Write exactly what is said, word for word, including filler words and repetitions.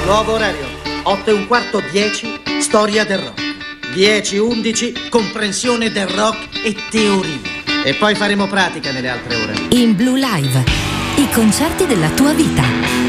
Nuovo orario. otto e un quarto, dieci, storia del rock. dieci undici, comprensione del rock e teoria. E poi faremo pratica nelle altre ore. In Blue Live, i concerti della tua vita.